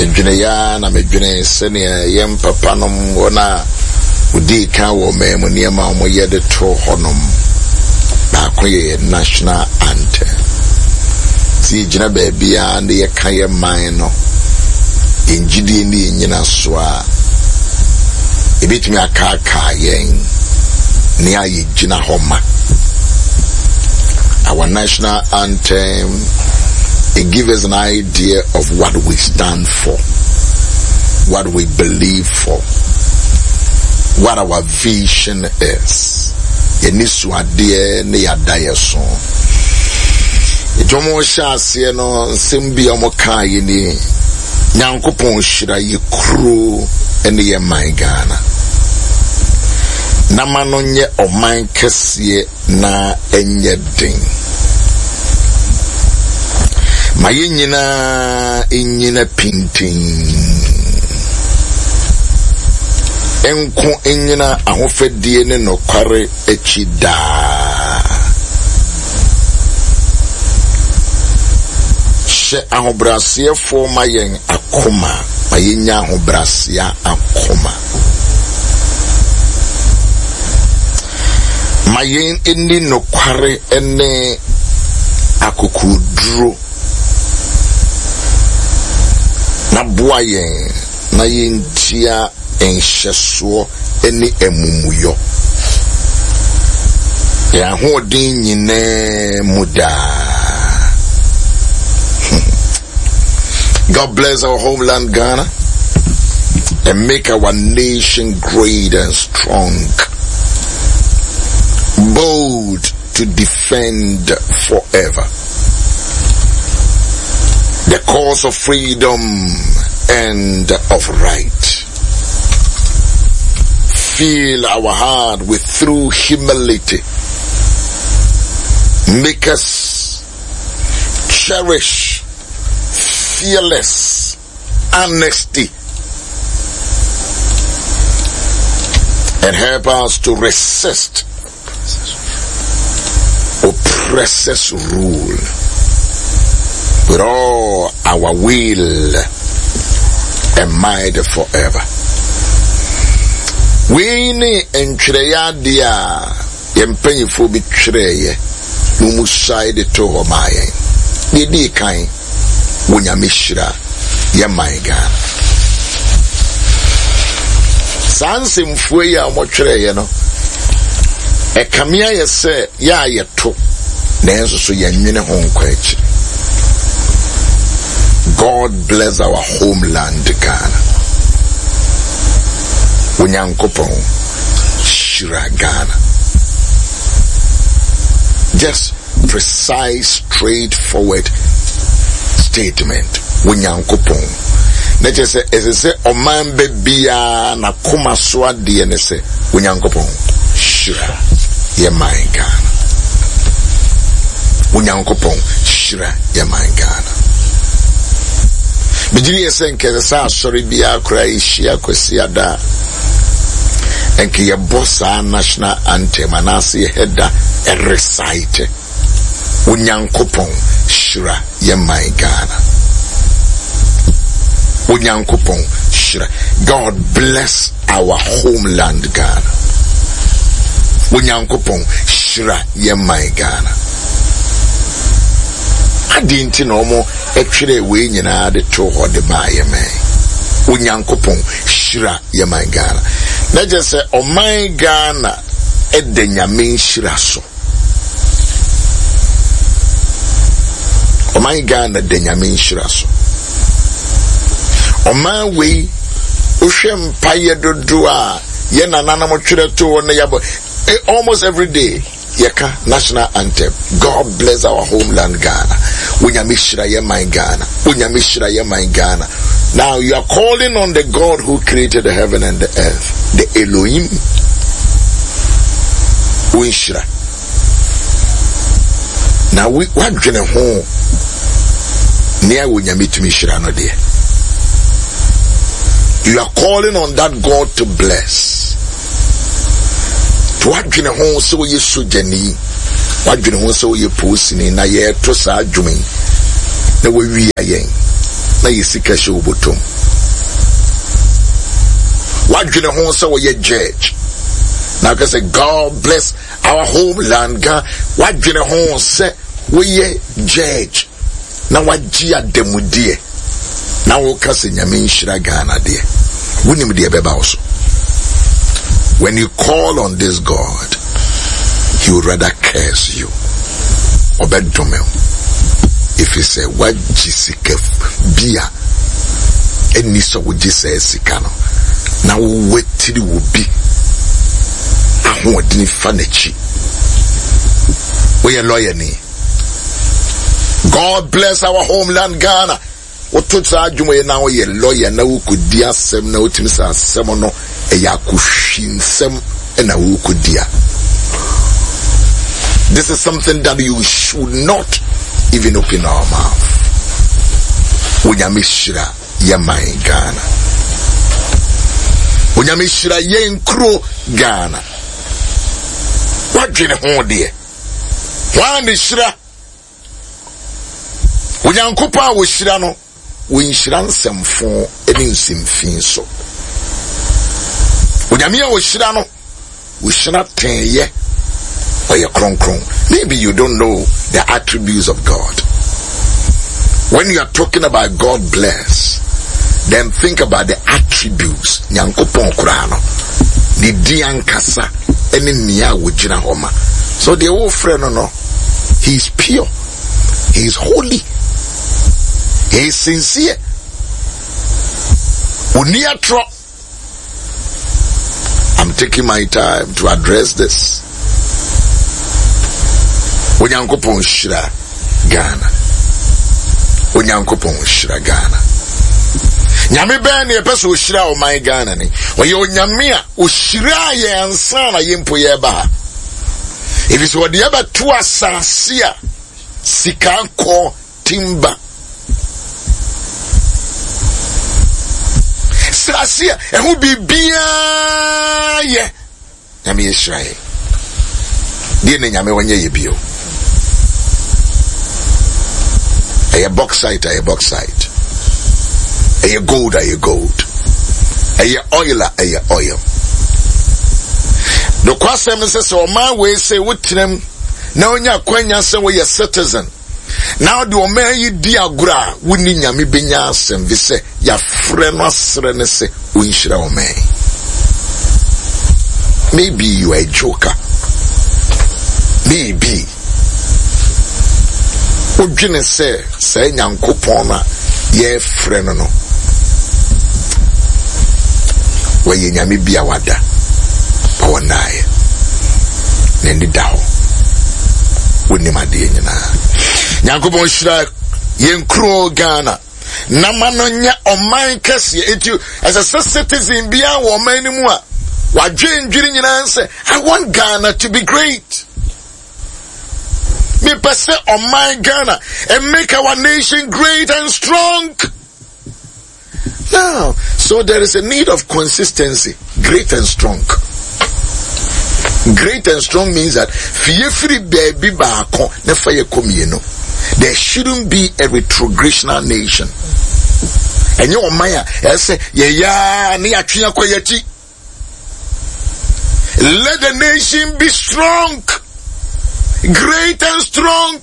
medwene ya na medwene sene yem papa nom wona udi ka wo memu niema omo yede to honom na akoye national anthem si gina baby and ye kan ye man no injidi ni nyina so a ebitimi akaka yen ni ayi gina homa. Our national anthem, it gives us an idea of what we stand for, what we believe for, what our vision is. Yenisu adie ne yadaye so. Itomo shase no nsembi omo kan yi ni Nyankopon hira ye kru ene ye man Ghana. Na mano nye oman kese na enye den. Ma yenyina pintin. Enko enyina ahofadie ne nokware echida. She ahobrasie fo ma yen akoma, ma yenya ahobrasia akoma. Mayen eni nokware ene akokudro na boayen na yentia enhyeso eni emumuyo ya hodin nyine muda. God bless our homeland Ghana and make our nation great and strong, bold to defend forever the cause of freedom and of right. Fill our heart with true humility. Make us cherish fearless honesty and help us to resist oppressors' rule with all our will and might forever. We need entreya dia yempanyifo bi treye mumu side to homaye di kan wonya mishira ye maiga sanse mfue ya mo treye no e kamia ye se ya yeto na enso so yanwene ho nkwachi. God bless our homeland Ghana. Unyankopon shira Ghana. Just precise, straightforward statement. Unyankopon. Neche se ese oman bebia na kuma swa die ne se unyankopon shira ye man Ghana. Unyankopon shira ye man Ghana. Bijiri esenke sa sorry bia kra ishia kwesi ada enke ye bossa national anthem anase ye header e recite Unyankopon shira ye man Ghana. Unyankopon shira. God bless our homeland Ghana. Unyankopon shira ye man Ghana. Adinti no mo etwere we nyina de to ho de baye man. Unyankopon shira ye man Ghana. Na je se o man Ghana e de nyame shira so. O man Ghana de nyame shira so. O man we ohwe mpaye dodo a ye nanana mo twere to ne yabo almost every day. Yeka national anthem. God bless our homeland Ghana. Unyamishira ye my Ghana. Unyamishira ye my Ghana. Now you are calling on the God who created the heaven and the earth, the Elohim. Unshira. Now we what jene ho near unyamitumishira no de. You are calling on that God to bless. What you know, so you sujani, what you know, so you posting in a year to sa jumin. The way we are yang, na yisika show bottom. What do you know? So we judge. Now I say, God bless our homeland. God, what do you know? Say we judge. Now what Gia demudie. Now we can say Nyame nhyira Ghana dear. Wunim dear beba also. When you call on this God, he would rather curse you. Obedomel. If he say what jisike bia eni so wo jise sika no na wo wetiri wo bi ahodini fanechi we a lawyer ni. God bless our homeland Ghana. What to say adwuma na wo ye lawyer na wo kodi asem na otimi sa asem no e ya kuhwinsem na wo kodia. This is something that you should not even open our mouth. Unyamishira yamai Ghana. Unyamishira yenkro Ghana. What do you know dear? One shira. Unyankupa wishira no. Winshiran semfon eni simfinso. Unyamia wishira no. Wishira tenye. Maybe you don't know the attributes of God. When you are talking about God bless, then think about the attributes. Nyankopon kurano, ni diankasa, eni niya wujina homa. So the old friend no, he is pure, he is holy, he is sincere. Uniatro. I'm taking my time to address this. Onyankopon shira Ghana. Onyankopon shira Ghana. Nyame ben ye pese o shira o man Ghana ni. Oye onyame a o shira ye ansa na yempo ye ba. If it's what the eba to asase a sika ko timba. Sasia ehu bibia ye. Nyame ye shira ye. Die ne nyame wanye ye bio. A bauxite, a bauxite. A gold, a gold. A oil, a oil. The question says, so my way say, what to them? Now, ya kwenya say, we are citizen. Now, the Omer you diagra, winning ya mi binyas and we say, ya friend was serenese, winshra Omer. Maybe you are a joker. Maybe. Ujine say Nyankopon na ye friend no. We ye nyame bia wada. Pa wonaye. Nendi dawo. Woni made nyina. Nyankopon shira ye nkro Ghana. Na mano nya oman kese etu as a citizen bia wo man mu a. Wadwe ndwiri nyina say I want Ghana to be great. Me pese on my Ghana and make our nation great and strong. Now, so there is a need of consistency. Great and strong. Great and strong means that there shouldn't be a retrogressional nation. And your Maya, I say, let the nation be strong. Great and strong.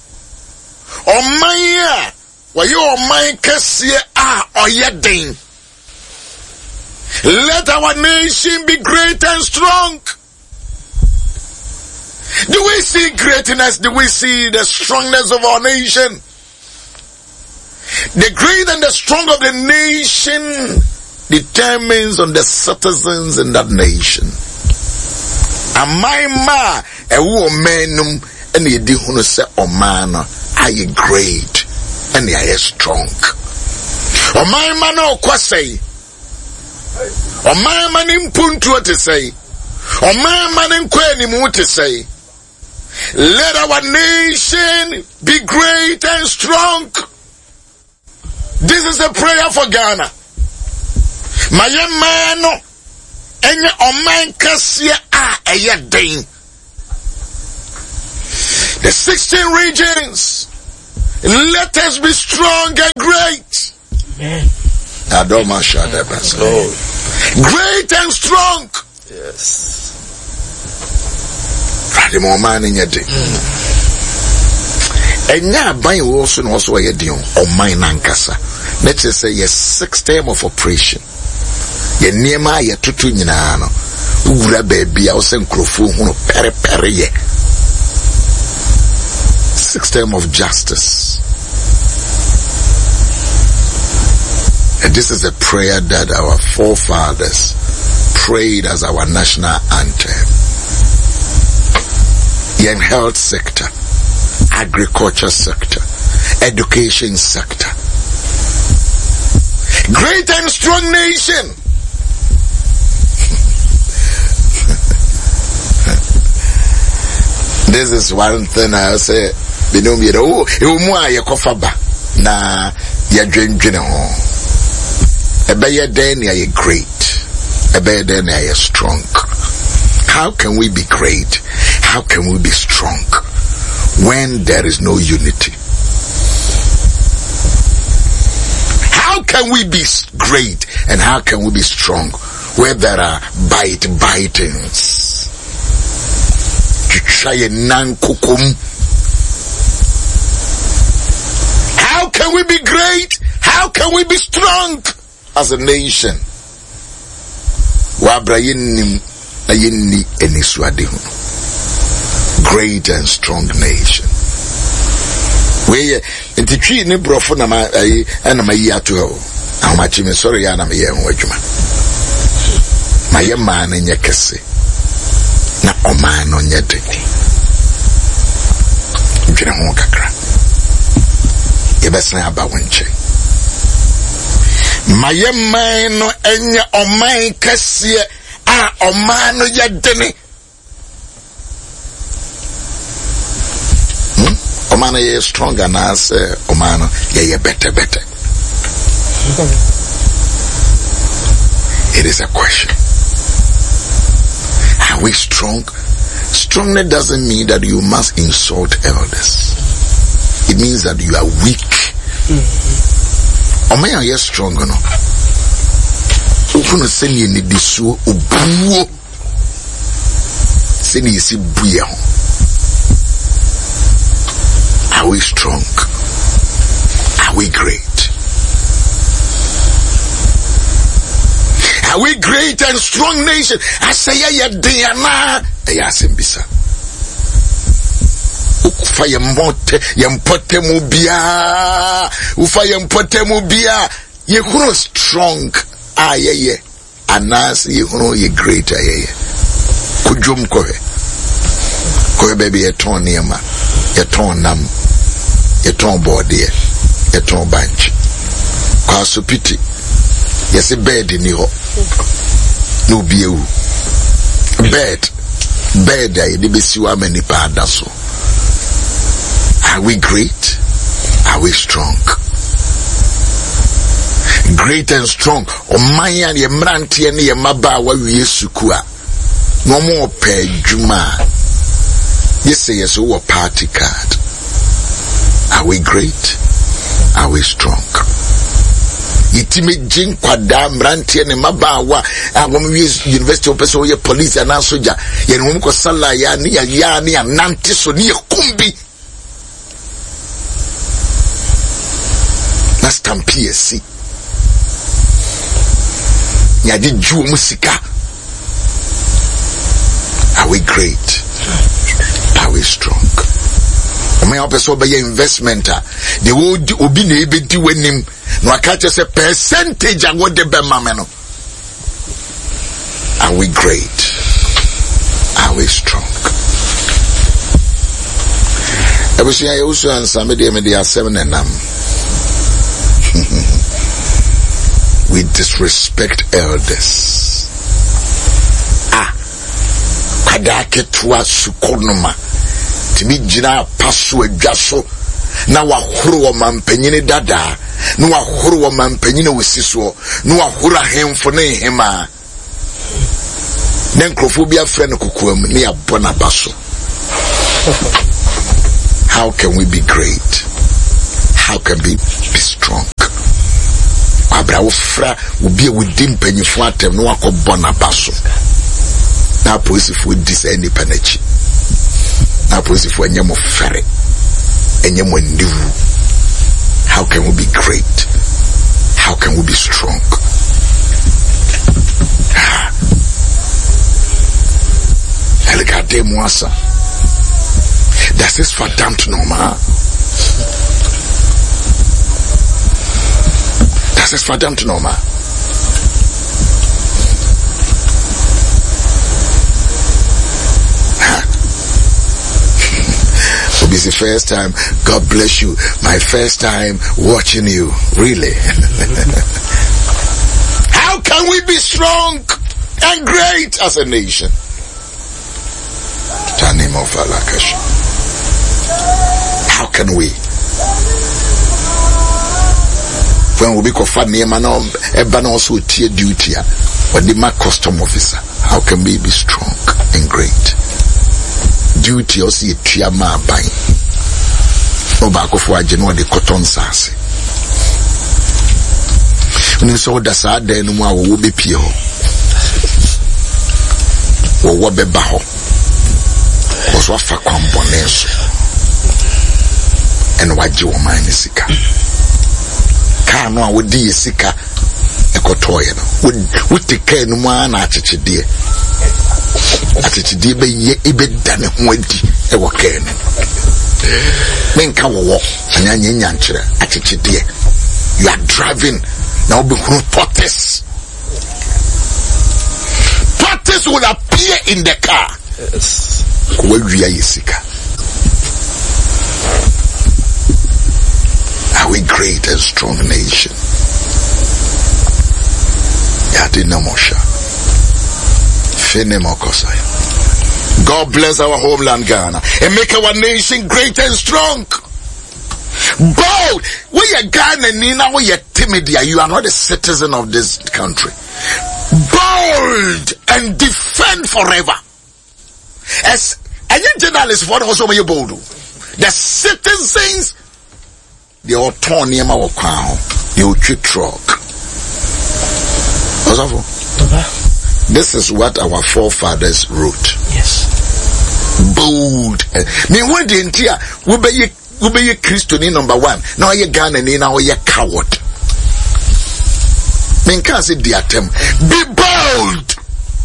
Omaya, why you omaya kasiye oyedin. Let our nation be great and strong. Do we see greatness? Do we see the strongness of our nation? The great and the strong of the nation determines on the citizens in that nation. Amaima ewo menum and ye di hunu se omana are ye great and ye are strong. Omaima no kwasei. Omaima ni mpuntu to say. Omaima ni nkweni mu to say. Let our nation be great and strong. This is a prayer for Ghana. Mayemano enye oman kasia ayedin. The 16 regions, let us be strong and great. Amen. Great and strong. Yes. Radi mo man in your day. And now by also a year or mine ankasa. Let's just say yes, 6 term of operation. Ye niema ye tutu nyina no. Ura baby I was in Krofu huno pere ye. 6 term of justice. And this is a prayer that our forefathers prayed as our national anthem. In health sector, agriculture sector, education sector. Great and strong nation. This is one thing I say. You know me. Oh, you more you kofaba na you drink ho. Ebe then you great. Ebe then you strong. How can we be great? How can we be strong when there is no unity? How can we be great and how can we be strong where there are bitings? How can we be great? How can we be strong as a nation? Great and strong nation. We in the tree ni brofo na ma na ma yi ato ho. Amachi me sorry ya na me ye ho adwuma. Ma ye man nye kese. Na o man no nye de. Ndwene ho kakra. Ye besa aba wonche. Ma ye man no enye o man kese a o man no ye de. Omana ye stronger na as omano ye better. It is a question. Are we strong? Strongness doesn't mean that you must insult elders. It means that you are weak. Omaya ye strong no. Ufunu senye ni disu obuo. Senye isi buye ho. Are we strong? Are we great? Are we great and strong nation? I say ya diana ya simbisa. Ufa yempote mubia. Ufa yempote mubia. Ye kuno strong. Ye. Anas ye kuno ye great ye. Kujum kohe. Kohe baby ye ton niyama. Ye ton nam. Ye ton body. Ye ton bench. Kwa supiti. Ye se bed ni ho. No bieu. Bed ay di besiwa meni pa adaso. Are we great? Are we strong? Great and strong. Omanya ye mrantie ne ye maba wa wie sukua. No more pe juma. Yes, we party card. Are we great? Are we strong? Itime jin kwada mrantie ne mabawa awom university opeso ye police and soldier ye no ko sala ya ni anante so ni kumbi na stamp PSC ya di ju musika. Are we great? Are we strong? Omo ya opeso be investment the obi na ebedi wanim no akache say percentage and what the be mameno. Are we great? Are we strong? Ebusi ya usu ansa media 7 and we disrespect elders. Kadake tuwa sukonoma timi jina pasu adwaso na wahoro wo mampanyine dada na wahoro wo mampanyine wosiso na wahoro ahemfo na hema na nkrofobia friend kokoam na abona baso. How can we be great? How can we be strong? Braufra will be within Pennyfuatem, no wako bonabaso. Now, police for this any penechi. Now, police for any more ferry. Any more new. How can we be great? How can we be strong? Elegade Mwasa. Das ist verdammt normal. Das ist verdammt normal. It's the first time. God bless you. My first time watching you. Really? How can we be strong and great as a nation? How can we? When we be cofan Eban also tier duty or the custom officer, how can we be strong and great? Duty or see a triama by no back of what you know the cotton sassy. When you saw the sad then will be pure or what be baho was what for components and what you mind is sick. Can't know what dear sicker a cotoyan would take care no one at it dear. Ati di be ye ibe dane hwadi e wo ken menka wo anyanye nyankyere ati di you are driving now be hunu tortoise will appear in the car. Yes. Ko wia yesika. Are we great and strong nation? Yadi namosha. God bless our homeland Ghana and make our nation great and strong. Bold. We are Ghana, Nina, we are timid. You are not a citizen of this country. Bold and defend forever. As any journalist, what also may you bold? The citizens, the autonomy of our crown, you treat truck. This is what our forefathers wrote. Yes. Bold. Me when the entire we be Christian number one. Now you Ghana now you coward. Me can't say the attempt. Be bold.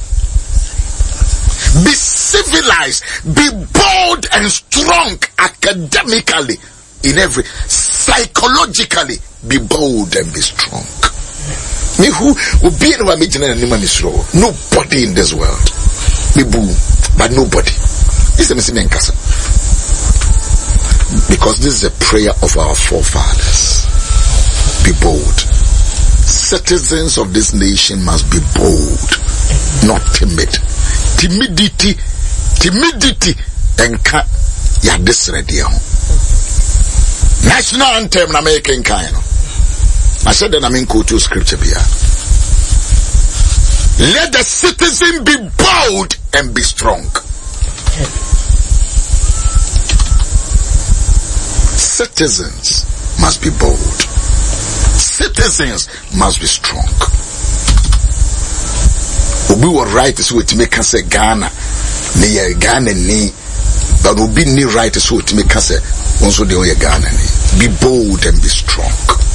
Be civilized. Be bold and strong academically in every psychologically. Be bold and be strong. Me who will be in nobody in this world. Me boo, but nobody. Because this is a prayer of our forefathers. Be bold. Citizens of this nation must be bold, not timid. Timidity, and ya this radio. National anthem na American kind. I said that I'm in quote scripture here. Let the citizen be bold and be strong. Citizens must be bold. Citizens must be strong. We were right so to make us a Ghana. Near Ghana ni, but we be near right so to make us a also the way Ghana ni. Be bold and be strong.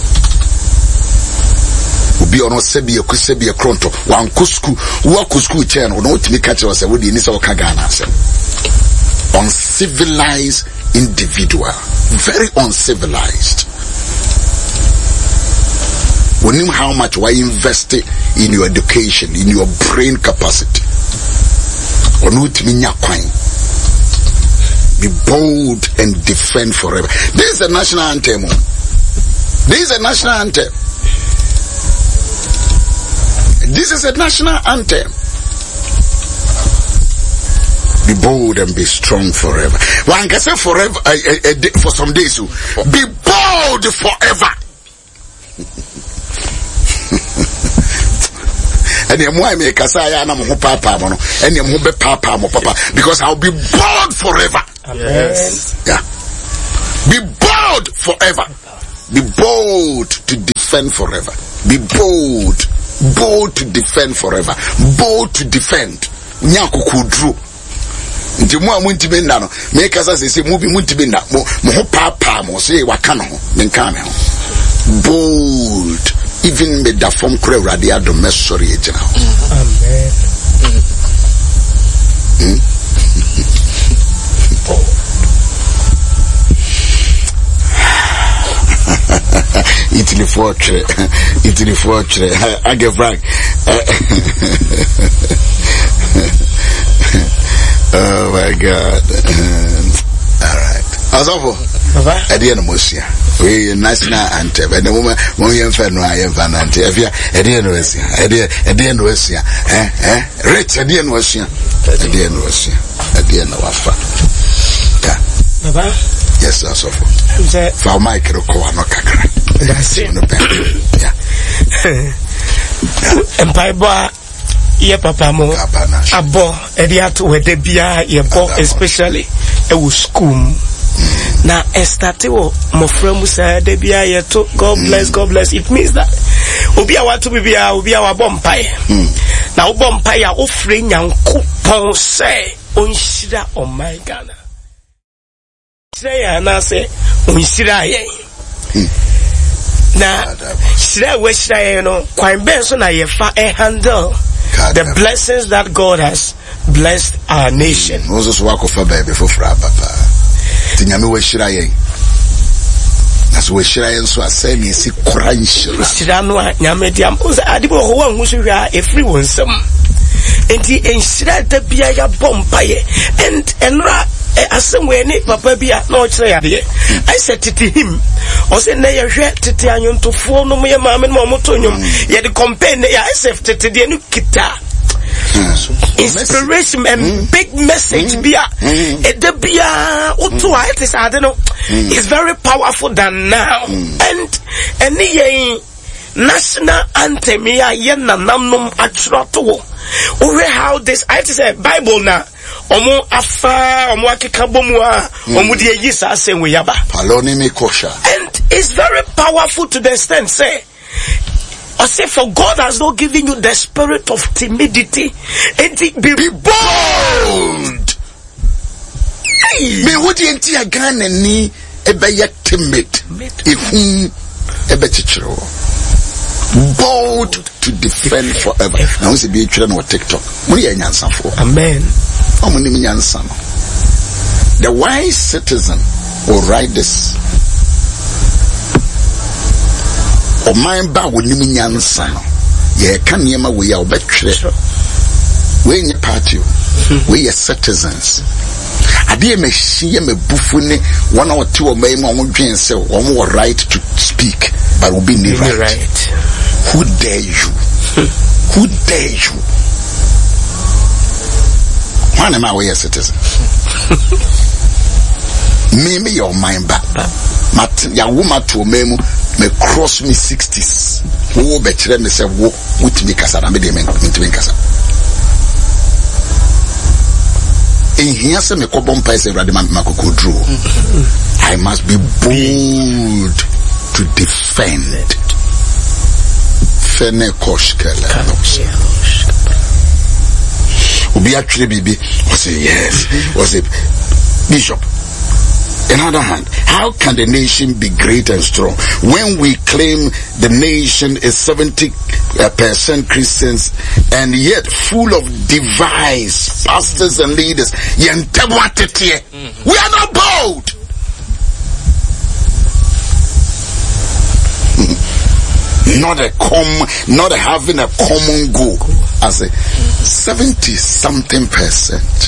Be on sebi a kronto one kusku wakusku channel no to catch us with the initial Kagana uncivilized individual, very uncivilized. We know how much we invest in your education, in your brain capacity. Be bold and defend forever. This is a national anthem. This is a national anthem. This is a national anthem. Be bold and be strong forever. One can say forever, for some days. Be bold forever. And because I'll be bold forever. Yes. Yeah. Be bold forever. Be bold to defend forever. Be bold. Bold to defend forever. Bold to defend. Nyakukudru. Nti mo amuntime nda no. Make us say mu bi muntime nda. Mo ho papa mo say waka no ho. Menka me ho. Bold. Even with the form kura urade adom mesori ejina. Amen. Italy fortress. I get back. Oh my God. All right. Azofo. Baba. At the end of Mosia. We national anthem. And the woman when you fan no I am fan anthem. If you at the end of Mosia. At the end of Mosia. Rich at the end of Mosia. At the end of Mosia. At the end of Wafa. Yeah. Baba. Yes, Azofo. For my Kiroko no kakra. That's it. Yeah. Empire ye papa mo abo ediato wede bia ye bo especially e wo school na estati wo mo fremu say de bia ye to God bless. It means that obi a watu bibia obi a wa bompai na wo bompai a ofre nyankopon say onhira o my Ghana say na say onhira ye na shira we shira ye no kwan ben so na ye fa handle the blessings that God has blessed our nation. Moses wako fa baby for papa. Tinyame we shira yen. As we shira yen so asem yesi kranshira. Shira no nyame diam. Oza adibo ho wan hu so hwa efri wonsam. Enti enshira da bia ya bompaye and enra asem we ni papa bia na o kire yade. I said to him, o say na ye hwe tete anyuntofo no mo ye maame no mo to nyom ye de compare na ya SF tete de no kita. Inspiration and big message bia the bia oto it is I don't know it's very powerful than now and any national anthem ya ye nanamnom atroto we how this I say Bible na omo afa omo akeka bomu a omo de yi sa sen we yaba paloni me kosha and it's very powerful to the extent say I say for God has not given you the spirit of timidity and be bold. Me what you enti agana ni ebe ya timid ehun ebe chichiro bold to defend forever. Now we say be children on TikTok. Money nyansa for. Amen. Omuni nyansa no. The wise citizen will write this. O mind ba woni nyansa no. Ye ka niema we ya obetwere. We nye party. We are citizens. Ade me hie me bufu ne one or two o mai mo dwen se o mo right to speak but will be never right. Who dare you? Who dare you? One am I a citizen? Me your mind back. Mat ya woman to memu me cross me 60s. Wo be kire me say wo mutimi kasa na me de me mutimi kasa. In here say me ko bompa say rade makokodro. I must be bold to defend. Fene koshkele. Ubi actually bibi was it yes was it Bishop. On the other hand, how can the nation be great and strong when we claim the nation is 70% Christians and yet full of device pastors and leaders? We are not bold. Not having a common goal as a 70-something%.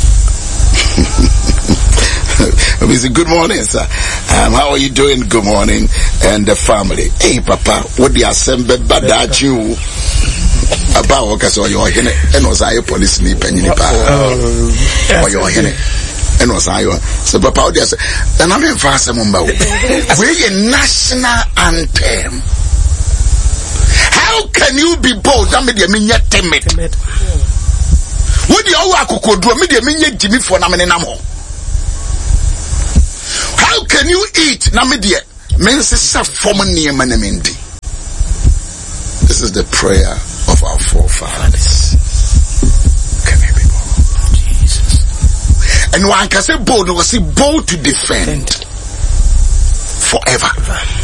We say, good morning, sir. How are you doing? Good morning. And the family. Hey, Papa, what do you assemble that you about okay, so you're here and was I police me penny or you're here and was I so Papa what do you say? And I'm in fast we're a national anthem. How can you be bold? I mean you timid. What do you do? Me Jimmy for na me namo. How can you eat? Na media This is the prayer of our forefathers. Come here, people. Jesus. And one can say bold, was he bold to defend forever?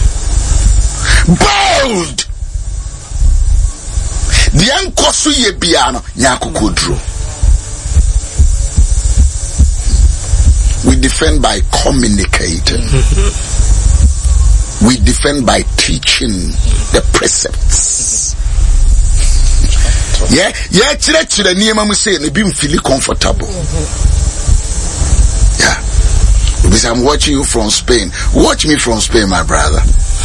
Bold. The ankosu ye biano nyakukudru. We defend by communicating. We defend by teaching the precepts. Yeah, chile niyema mu say no be feel comfortable. Yeah. Because I'm watching you from Spain. Watch me from Spain, my brother.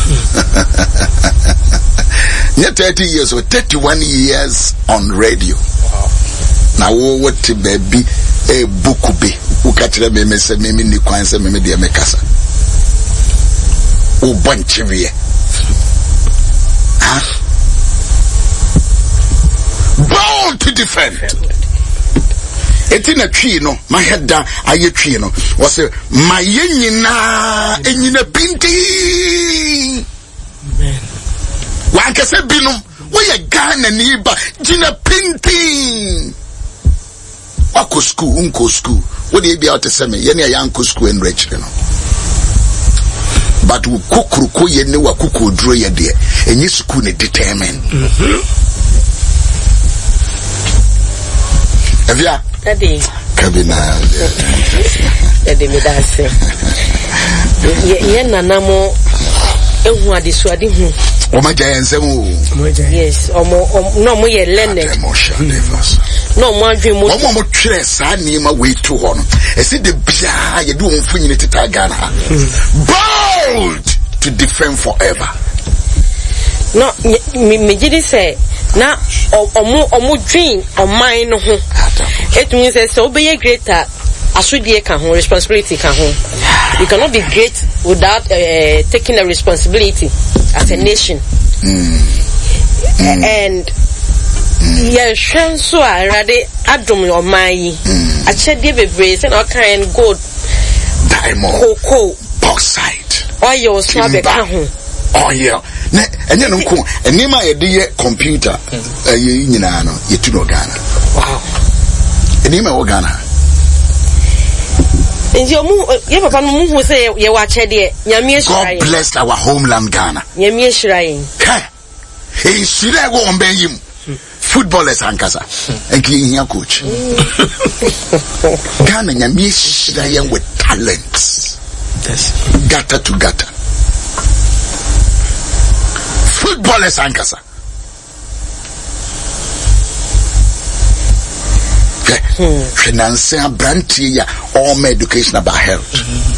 30 years or 31 years on radio. Now what baby a bukubi ukachira me se me ni kwanse me de mekasa. O banchirie. Bold to defend. Etina twi no my head down aye twi no was my nyina enyina pinti. Amen. Wa ka se binum we ye Ghana ni ba jina pinti. Wako school unko school what dey be out say me ye na yanko school and rich no. But we kukuruko ye ne wa kukudro ye de enyi school ne determine. Evia Daddy Kabina Daddy me da se ye nanamo ehu adesuade hu o ma jaye nsem o yes no mo ye learned no mo adwen mo mo twere sa nima we to ho no e se de bia ye do mfunyine teta Ghana bold to defend forever. No me gidi say na omo dream on mine no ho it means so be greater asudie ka ho responsibility ka ho. You cannot be great without taking the responsibility as a nation. And yeah, so I ready adom your mind a chede bebre say no kind gold diamond cocoa bauxite oil so be ka ho. Oh yeah. Na enye no nko enima ye de computer ye nyina no ye tu no Ghana. Wow. Enima wo Ghana. Enje ye papa no mu say ye wa chede nyame ehira. God bless our homeland Ghana. Nyame ehira yin. Kai. E shira go on ben yim. Footballers ankasa. Enki here coach. Ghana nyame ehira yin with talents. Gata to gata. Footballers ankasa. Finance and brandy all my education about health.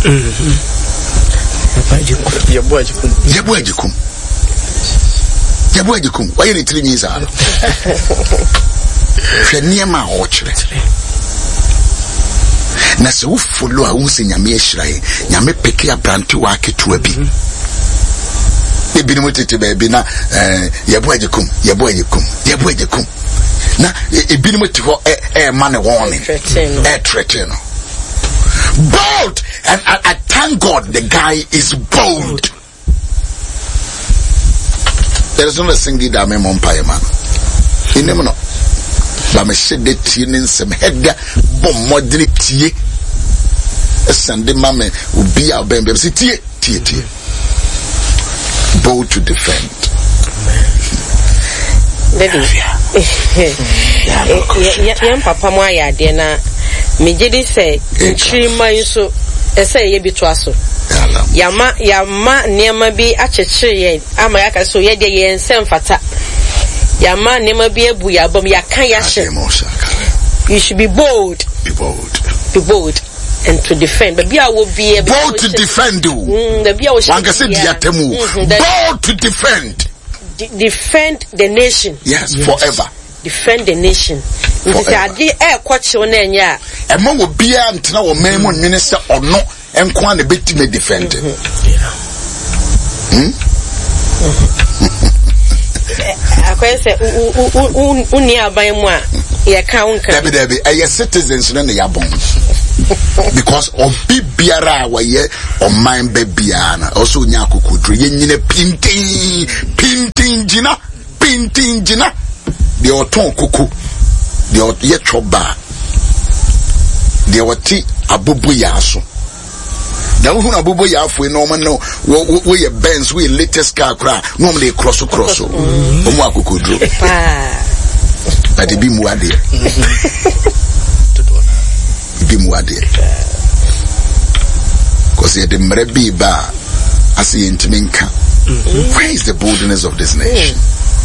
Yabuajikum. Why are you 3 years out? Fenema orchard. Na se wo follow a wo se nyame ehirae nyame peke a brandy wa ketu abi. Ebi no tete baby na yabuajikum na ebi no te ho man warning threaten. Bold, and I thank God the guy is bold. There is not a single dame empire man in him no but me shed the tin some head bomb modern tie send mama ubi a bembe tie bold to defend. Daddy yeah papa mo ayade na me gidi say nchiriman so say ye bitu aso yama niema bi achechire ye ama yaka so ye de ye nsem fata yama niema bi ebu ya bom yakan ya hye. You should be bold and to defend. But be a will be bold to defend you. One can say bold to defend. Defend the nation. Yes, forever. Defend the nation. Among will be until our memon minister or no, and quan a bit may defend. I say, unia by moi, ye count. Debbie, citizens, and they are born. because of biara waye or mind bebiana also nyakukudru yenyine pinting jina the oton kuku the yechoba the wati abubu yaso now who abubu yafu no man no we Benz we latest car cra normally cross omo akukudru but it be muade because the mrebi ba as intiminka. Where is the boldness of this nation?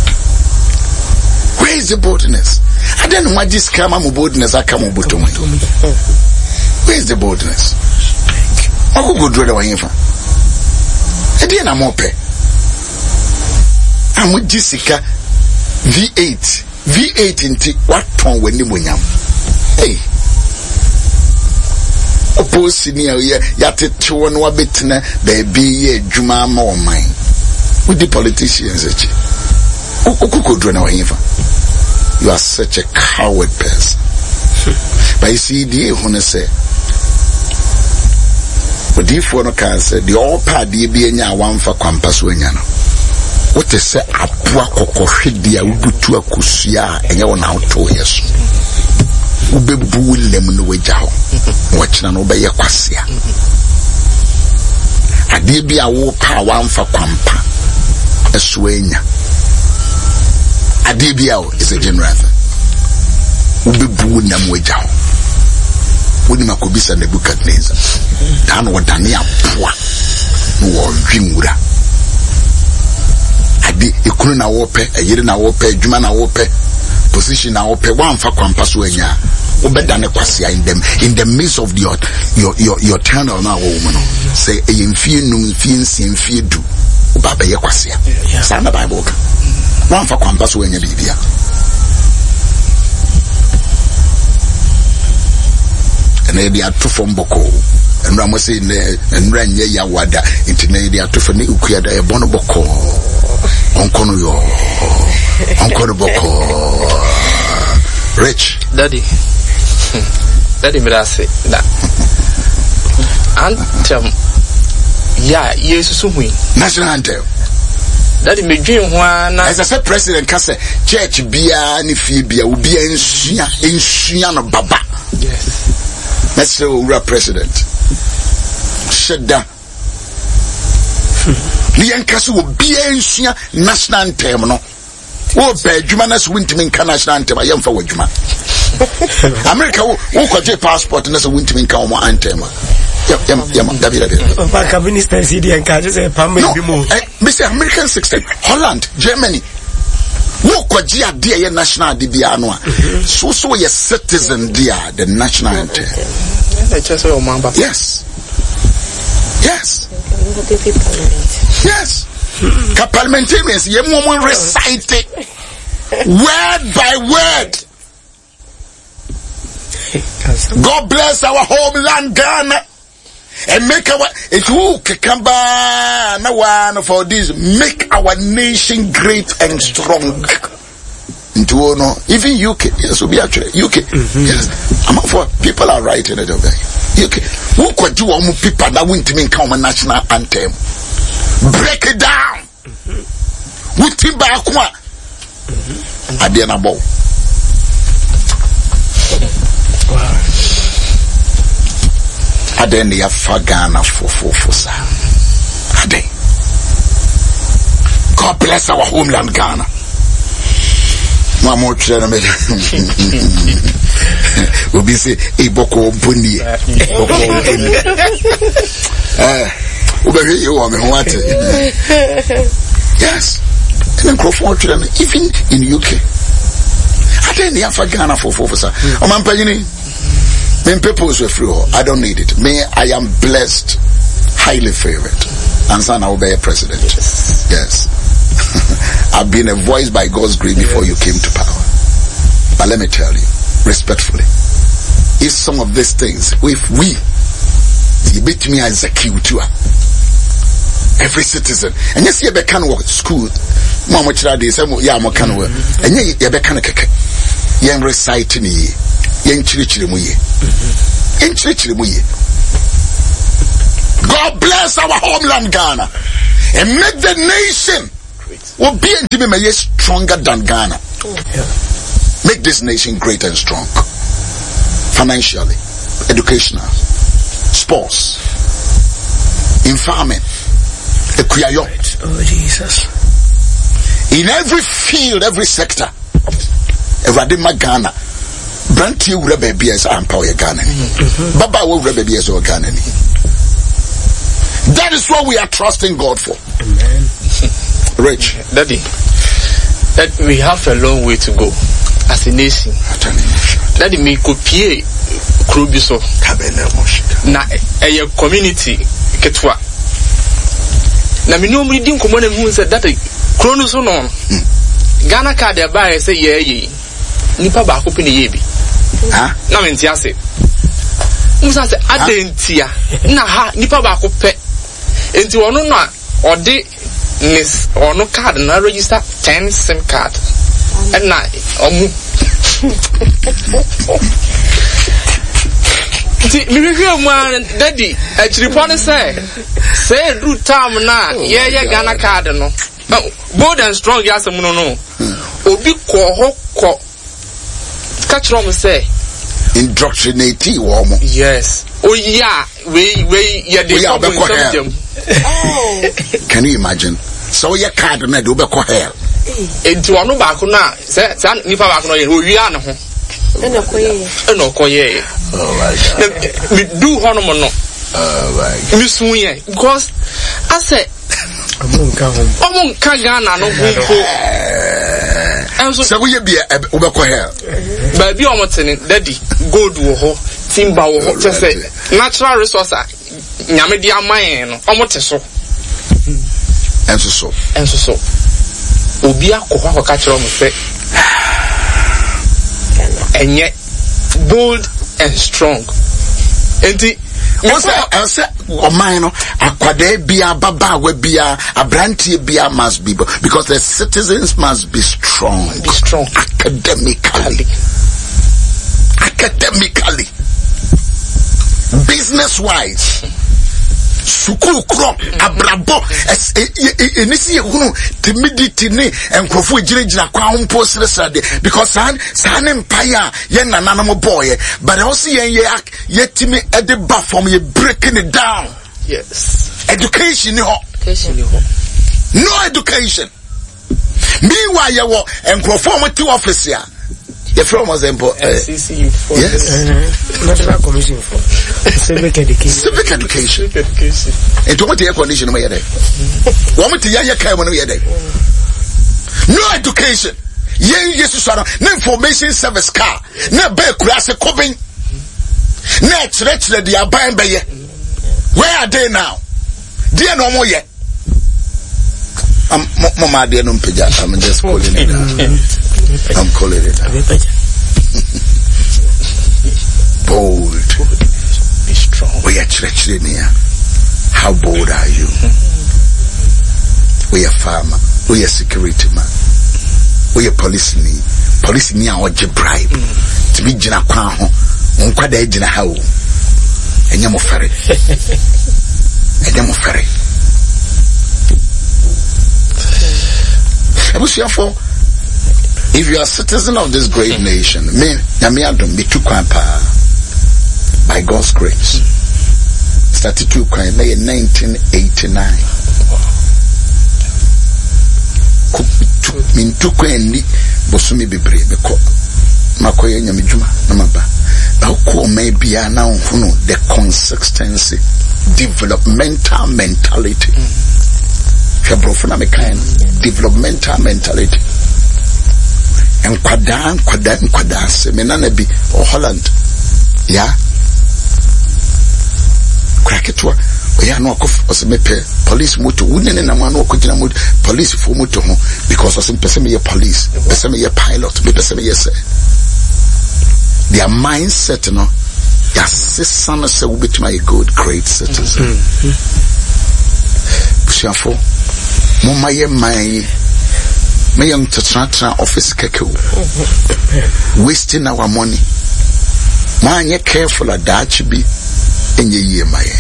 Where is the boldness? I don't know what this kama boldness I come buto. Where is the boldness? Oku go dread wa yinfa. E dey na mo pe. Amu Jessica V8 inti what ton we ni monyam. Hey. Opposing ya tetewo no abetena baby ye adwuma ma o man with the politicians echi okukodro na wahifa. You are such a coward person. But you see the ehunu say odifo no kan say the all party bi enya awamfa kwampa so enya no what is say aboa kokohwede a ubutu akosua enye wona auto yeso ubebu lem no wajaho wachina no be yakwasia ade bi awo pa wamfa kwampa esoenya ade bi awo is a general ubebu nam wajaho woni makobisa Nebukadnezar dan wadane apoa no wodwimura ade ekunu na wope ayire na wope adwuma na wope position na wope wamfa kwampa so anya obedane kwasia in the midst of your tunnel na wo mu no say eyemfie num fie nsiemfie du obaba ye kwasia sa na Bible ka wamfa kwampa so anya bibia ene dia to from boko enra mo say enra nye ya wada intine dia to for ne ukua da e bono boko onkono boko Rich daddy me say that anthem yeah Jesus hui national anthem daddy me dream ho na as I said president kase church bia ni fie bia obi ensua no baba. Yes, let's say we president sheda ni yankase obi ensua national anthem no wo be djuma na so wintimi nka national anthem ayemfa wadjuma America wo kwaje passport na so wintimi nka o anthem yam David Baka minister CD and catches a pammy bimo. Mr. American system, Holland, Germany. Wo kwaji ade ye national de bia no a. So ye citizen dia the national anthem. Yes. Parliamentarians ye mo recite it word by word. God bless our homeland Ghana. And make our kamba na one for this, make our nation great and strong. Into no, even UK, yes, will be actually UK. Yes, I'm for people are writing it over UK. Who could do one people that went to me come a national anthem? Break it down. With Timba Akwa. Adiana Bow. Aden ya fagana for Aden. God bless our homeland Ghana. Mama chena me. Obi say iboko boni. Obi you want me what? Yes. And then Crawford even in UK. Aden ya fagana for Omampanyini. When people were free, I don't need it. I am blessed, highly favored. And son, I will be a president. Yes. I've been a voice by God's grace before you came to power. But let me tell you, respectfully, if some of these things, if we, you beat me as a Q2, every citizen, and yes, you can work school, Mama Chadi, some Yamo can work, and you can recite me. Yen chirichiri muye. God bless our homeland Ghana and make the nation will be stronger than Ghana. Make this nation great and strong. Financially, educational, sports, in farming, oh Jesus. In every field, every sector. Evradima Ghana. Branty will be as Empower Ghana. Baba will be as Ghana. That is what we are trusting God for. Amen. Rich. Daddy, that we have a long way to go as a nation. Daddy, me copy Krubiso. Na a community ketwa. Na me no me din komo na hu say that Krono so no. Ghana card dey buy say ye. Nipa ba ko pe ne ye bi. Ha? Na me ntia se. Musa se adentia. Na ha nipa ba ko pe. Enti wono na odi nis ono card na register 10 SIM card. And na omu. See, me review man, daddy. Actually, pon say do time na yeah Ghana card no. Bold and strong yasem no. Obi ko catch wrong say indoctrinate woman. Yes. Oh yeah, we yeah they Can you imagine? So your card na do be ko hell. Enti wono ba ko na say nipa ba ko no ye wi an ho. Eno koye. Oh my God. Me do hono mo no. Oh my God. Me sunye because I say Omunka Ghana no humpo. So we be obeko hell. Baby omotene daddy gold wo ho, timber wo ho, say natural resource nyame di aman no omote so. Enso so. Obi akokwa akwa kire mo say enye bold and strong. Enti Ose Omaino Akwade bia baba we bia abrantie bia must be because the citizens must be strong. Academically, business wise. Sukuu kro abrabo enisi ehunu timidity ne enkrofo ejirejira kwa hompo sresade because san empire ye nananamo boy but also ye timi e de ba from ye breaking it down. Yes. Education ni ho. No education. Meanwhile ye wo enkrofo mo ti office ya the from example CCU for yes. National Commission for Civic Education. And what air condition my day. Woman to ya kai when we day. No education. Yes, no information service car. No bear class coping. No church they are buying by ye. Where are they now? Dear no more yet. Mama dear no pija. I'm just calling it out. I'm calling it out. Bold. Be strong. We are church near. How bold are you? We are farmer. We are security man. We are police ni our bribe. To be jina kwa ho. Unkwada ejina hao. Enye mo fere. If you are a citizen of this great nation, by God's grace, started to cry in 1989. Mintukwendi bosumi bibre beko makoye nyamijuma namaba bako maybe now the consistency developmental mentality fiabrofuna mekain developmental mentality enkwada se menana bi o Holland ya kraketwa oya no akof osemepe police moto wunene na mano okogina moto police for moto ho because osempe me police pese me pilot me pese me say their mindset no ya sesana se wobetuma a good great citizen bushafo mama ye mai me young to transfer office keke wasting our money Manye careful at that be in ye year my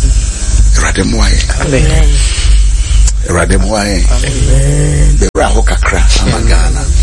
Rademwaye. Rademwaye. The Rahoka